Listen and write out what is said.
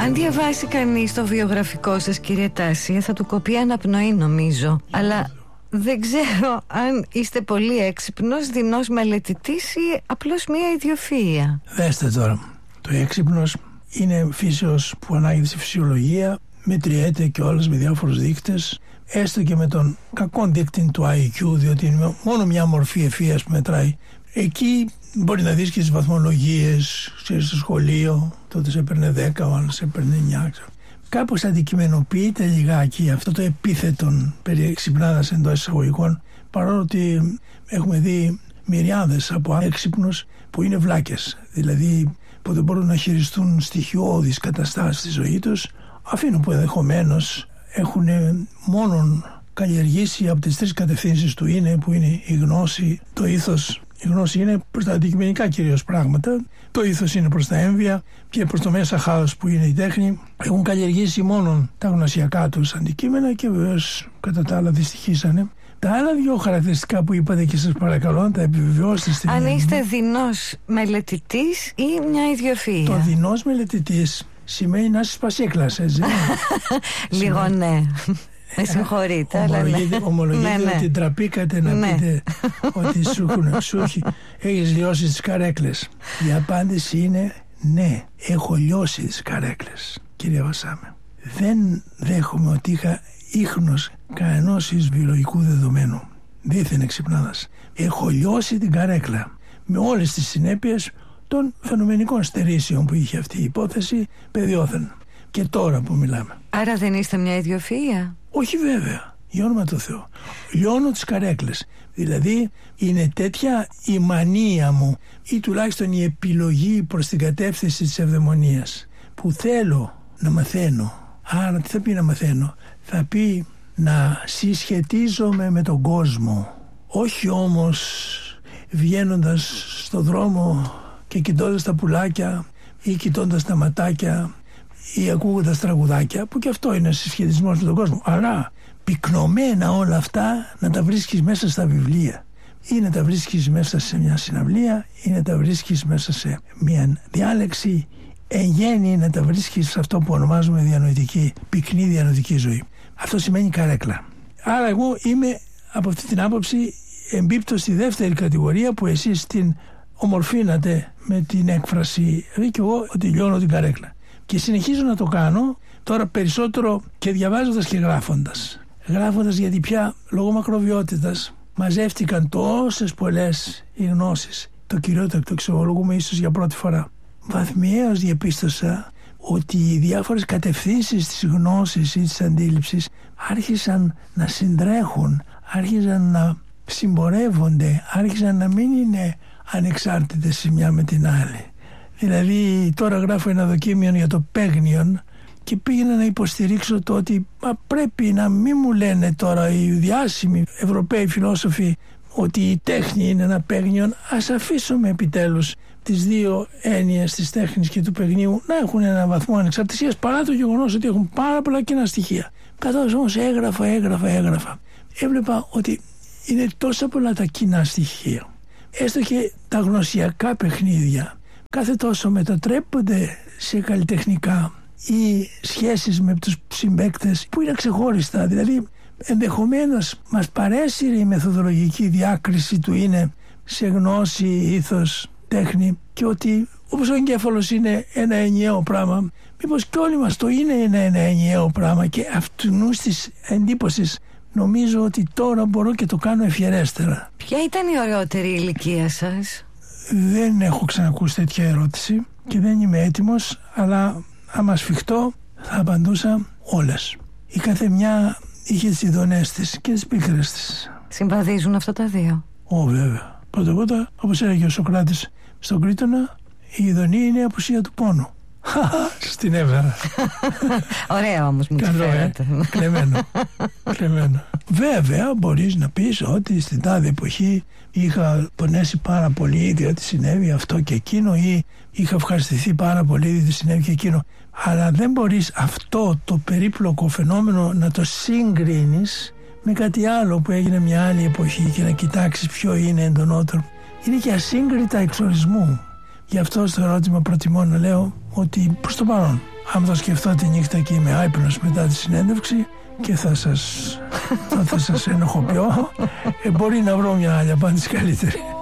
Αν διαβάσει κανείς το βιογραφικό σας, κύριε Τάση, θα του κοπεί αναπνοή, νομίζω. Αλλά δεν ξέρω αν είστε πολύ έξυπνος, δεινός μελετητής ή απλώς μία ιδιοφυΐα. Δέστε τώρα, το έξυπνος είναι φύσεως που ανάγεται στη φυσιολογία, μετριέται και όλες με διάφορους δείκτες, έστω και με τον κακό δείκτη του IQ, διότι είναι μόνο μια μορφή ευφυΐας που μετράει. Εκεί μπορεί να δεις και τις βαθμολογίες, ξέρεις, στο σχολείο, τότε σε έπαιρνε 10, ο άλλος έπαιρνε 9, ξέρω. Κάπως αντικειμενοποιείται λιγάκι αυτό το επίθετο περί εξυπνάδας εντός εισαγωγικών, παρόλο ότι έχουμε δει μυριάδες από έξυπνους που είναι βλάκες, δηλαδή που δεν μπορούν να χειριστούν στοιχειώδεις καταστάσεις στη ζωή τους, αφήνουν που ενδεχομένως έχουν μόνον καλλιεργήσει από τις τρεις κατευθύνσεις του είναι, που είναι η γνώση, το ήθος. Η γνώση είναι προς τα αντικειμενικά κυρίως πράγματα, το ήθος είναι προς τα έμβια και προς το μέσα χάος που είναι η τέχνη. Έχουν καλλιεργήσει μόνο τα γνωσιακά τους αντικείμενα και βεβαίως κατά τα άλλα δυστυχήσανε. Τα άλλα δύο χαρακτηριστικά που είπατε και σας παρακαλώ να τα επιβεβαιώσετε στην Αν είστε δεινός μελετητής ή μια ιδιοφυΐα. Το δεινός μελετητής σημαίνει να είσαι σπασίκλας, έτσι. Λίγο ναι. Με συγχωρείτε, αλλά ναι. Ομολογείτε ότι τραπήκατε να πείτε ότι έχεις λιώσει τις καρέκλες. Η απάντηση είναι ναι, έχω λιώσει τις καρέκλες, κύριε Βασάμε. Δεν δέχομαι ότι είχα ίχνος κανενός βιολογικού δεδομένου δίθεν εξυπνάδας. Έχω λιώσει την καρέκλα με όλες τις συνέπειες των φαινομενικών στερήσεων που είχε αυτή η υπόθεση παιδιόθεν. Και τώρα που μιλάμε. Άρα δεν είστε μια ιδιοφυΐα? Όχι βέβαια, για όνομα του Θεού. Λιώνω τις καρέκλες. Δηλαδή είναι τέτοια η μανία μου ή τουλάχιστον η επιλογή προς την κατεύθυνση της ευδαιμονίας που θέλω να μαθαίνω. Άρα τι θα πει να μαθαίνω? Θα πει να συσχετίζομαι με τον κόσμο. Όχι όμως βγαίνοντας στο δρόμο και κοιτώντας τα πουλάκια ή κοιτώντας τα ματάκια ή ακούγοντας τραγουδάκια, που και αυτό είναι συσχετισμός με τον κόσμο. Αλλά πυκνωμένα όλα αυτά να τα βρίσκεις μέσα στα βιβλία, ή να τα βρίσκεις μέσα σε μια συναυλία, ή να τα βρίσκεις μέσα σε μια διάλεξη, εν γέννη να τα βρίσκεις σε αυτό που ονομάζουμε διανοητική, πυκνή διανοητική ζωή. Αυτό σημαίνει καρέκλα. Άρα εγώ είμαι από αυτή την άποψη, εμπίπτω στη δεύτερη κατηγορία που εσείς την ομορφύνατε με την έκφραση και εγώ ότι λιώνω την καρέκλα. Και συνεχίζω να το κάνω τώρα περισσότερο και διαβάζοντας και γράφοντας. Γράφοντας γιατί πια λόγω μακροβιότητας μαζεύτηκαν τόσες πολλές οι γνώσεις. Το κυριότερο το εξομολογούμε ίσως για πρώτη φορά. Βαθμιαίως διαπίστωσα ότι οι διάφορες κατευθύνσεις της γνώσης ή της αντίληψης άρχισαν να συντρέχουν, άρχισαν να συμπορεύονται, άρχισαν να μην είναι ανεξάρτητες η μια με την άλλη. Δηλαδή τώρα γράφω ένα δοκίμιο για το παίγνιον και πήγαινα να υποστηρίξω το ότι πρέπει να μην μου λένε τώρα οι διάσημοι Ευρωπαίοι φιλόσοφοι ότι η τέχνη είναι ένα παίγνιον. Ας αφήσουμε επιτέλους τις δύο έννοιες της τέχνης και του παιγνίου να έχουν ένα βαθμό ανεξαρτησίας, παρά το γεγονός ότι έχουν πάρα πολλά κοινά στοιχεία. Καθώς όμως έγραφα, έβλεπα ότι είναι τόσα πολλά τα κοινά στοιχεία. Έστω και τα γνωσιακά παιχνίδια κάθε τόσο μετατρέπονται σε καλλιτεχνικά ή σχέσεις με τους συμπαίκτες που είναι ξεχώριστα. Δηλαδή ενδεχομένως μας παρέσυρε η μεθοδολογική διάκριση του είναι σε γνώση, ήθος, τέχνη, και ότι όπως ο εγκέφαλος είναι ένα ενιαίο πράγμα, μήπως και όλοι μας το είναι ένα ενιαίο πράγμα, και αυτού της εντύπωσης νομίζω ότι τώρα μπορώ και το κάνω ευχερέστερα. Ποια ήταν η ωραιότερη ηλικία σας? Δεν έχω ξανακούσει τέτοια ερώτηση και δεν είμαι έτοιμος, αλλά άμα σφιχτώ θα απαντούσα όλες. Η κάθε μια είχε τις ειδονές της και τις πίκρες της. Συμβαδίζουν αυτά τα δύο? Βέβαια. Πρώτα, όπως έλεγε ο Σοκράτης στον Κρήτονα, η ειδονή είναι η απουσία του πόνου. Στην έβγαλα. Ωραία όμως μου τη φέρατε. Κλεμμένο. Βέβαια μπορείς να πεις ότι στην τάδε εποχή είχα πονέσει πάρα πολύ διότι συνέβη αυτό και εκείνο, ή είχα ευχαριστηθεί πάρα πολύ διότι συνέβη και εκείνο. Αλλά δεν μπορείς αυτό το περίπλοκο φαινόμενο να το συγκρίνεις με κάτι άλλο που έγινε μια άλλη εποχή και να κοιτάξεις ποιο είναι εντονότερο. Είναι και ασύγκριτα εξορισμού. Γι' αυτό στο ερώτημα προτιμώ να λέω ότι προς το παρόν Αν το σκεφτώ τη νύχτα και είμαι άυπνος μετά τη συνέντευξη και τότε σας ενοχοποιώ, μπορεί να βρω μια άλλη απάντηση καλύτερη.